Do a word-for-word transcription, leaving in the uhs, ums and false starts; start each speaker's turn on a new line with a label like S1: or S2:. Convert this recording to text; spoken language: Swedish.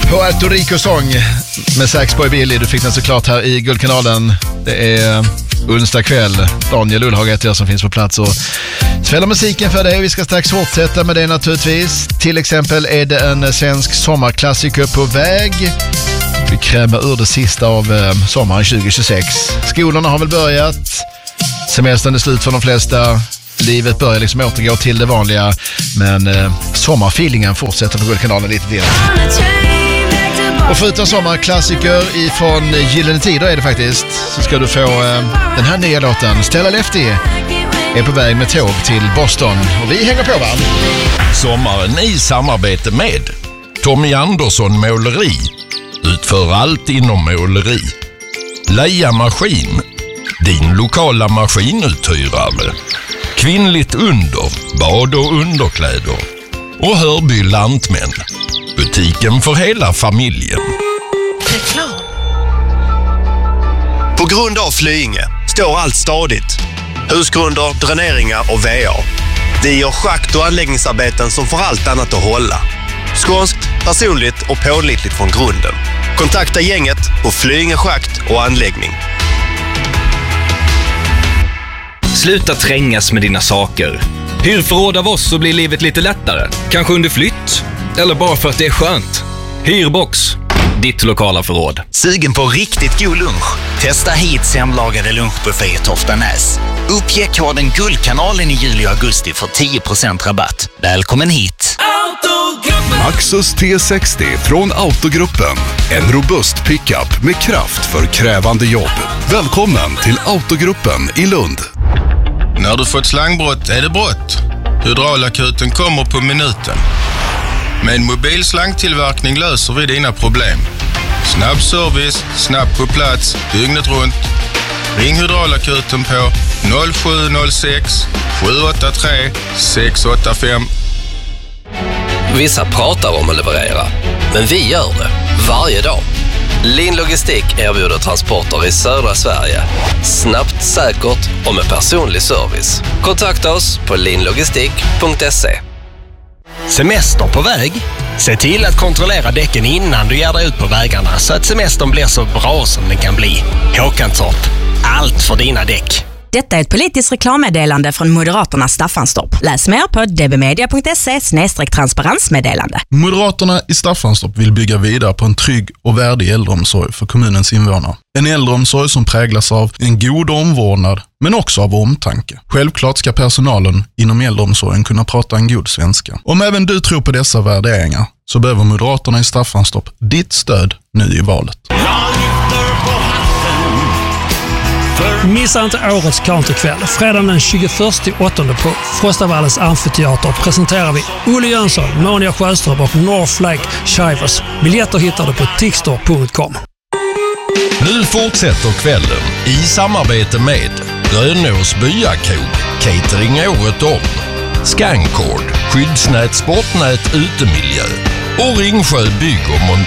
S1: Puerto Rico-sång med Saxboy Billy. Du fick den såklart här i Guldkanalen. Det är onsdag kväll. Daniel Ullhag heter jag som finns på plats och spelar musiken för dig. Vi ska strax fortsätta med det naturligtvis. Till exempel är det en svensk sommarklassiker på väg. Vi kräver ur det sista av eh, sommaren tjugo tjugosex. Skolorna har väl börjat. Semestern är slut för de flesta. Livet börjar liksom återgå till det vanliga. Men eh, sommarfeelingen fortsätter på Guldkanalen lite till. Och förutom sommarklassiker ifrån Gyllene Tider är det faktiskt, så ska du få eh, den här nya låten. Stella Lefty är på väg med tåg till Boston. Och vi hänger på, va?
S2: Sommaren i samarbete med Tommy Andersson Måleri. Utför allt inom måleri. Leia Maskin, din lokala maskinuthyrare. Kvinnligt under, bad och underkläder. Och Hörby Lantmän, butiken för hela familjen.
S3: Reklam. På grund av Flyinge står allt stadigt. Husgrunder, dräneringar och V A. Vi gör schakt- och anläggningsarbeten som får allt annat att hålla. Skånskt, personligt och pålitligt från grunden. Kontakta gänget på Flyinge schakt och anläggning.
S4: Sluta trängas med dina saker. Hyr förråd av oss så blir livet lite lättare. Kanske under flytt. Eller bara för att det är skönt. Hyrbox. Ditt lokala förråd.
S5: Sugen på riktigt god lunch? Testa hits hemlagade lunchbuffé i Toftanäs. Uppge koden Guldkanalen i juli och augusti för tio procent rabatt. Välkommen hit!
S6: Maxus T sextio från Autogruppen. En robust pickup med kraft för krävande jobb. Välkommen till Autogruppen i Lund.
S7: När du fått slangbrott är det brott. Hydraulakuten kommer på minuten. Med en mobil slangtillverkning löser vi dina problem. Snabb service, snabbt på plats, dygnet runt. Ring Hydraulakuten på noll sju noll sex sju åtta tre sex åtta fem.
S8: Vissa pratar om att leverera, men vi gör det varje dag. Lin Logistik erbjuder transporter i södra Sverige. Snabbt, säkert och med personlig service. Kontakta oss på linlogistik punkt se.
S5: Semester på väg? Se till att kontrollera däcken innan du ger dig ut på vägarna så att semestern blir så bra som den kan bli. Håkantorp. Allt för dina däck.
S9: Detta är ett politiskt reklammeddelande från Moderaterna Staffanstorp. Läs mer på d b media punkt se slash transparensmeddelande.
S10: Moderaterna i Staffanstorp vill bygga vidare på en trygg och värdig äldreomsorg för kommunens invånare. En äldreomsorg som präglas av en god omvårdnad, men också av omtanke. Självklart ska personalen inom äldreomsorgen kunna prata en god svenska. Om även du tror på dessa värderingar så behöver Moderaterna i Staffanstorp ditt stöd nu i valet.
S11: Missa inte årets countrykväll. Fredagen den tjugoförsta åttonde på Frostavallens amfiteater presenterar vi Olle Jönsson, Monia Sjöström och North Lake Shivers. Biljetter hittar du på tixtor punkt com.
S2: Nu fortsätter kvällen i samarbete med Rönås Byakog, catering året om, Scancord, skyddsnät, sportnät, utemiljö och Ringsjö Bygg och Montör.